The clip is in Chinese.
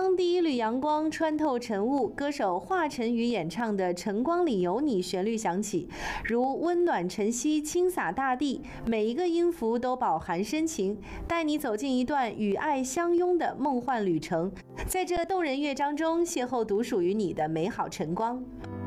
当第一缕阳光穿透晨雾，歌手华晨宇演唱的《晨光里有你》旋律响起，如温暖晨曦倾洒大地，每一个音符都饱含深情，带你走进一段与爱相拥的梦幻旅程。在这动人乐章中，邂逅独属于你的美好晨光。